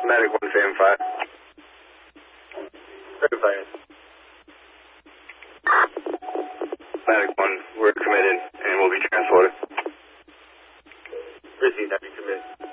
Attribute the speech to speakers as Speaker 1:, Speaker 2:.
Speaker 1: Medic 175.
Speaker 2: Certified.
Speaker 1: Medic 1, we're committed and we'll be transported.
Speaker 2: Received, have you committed?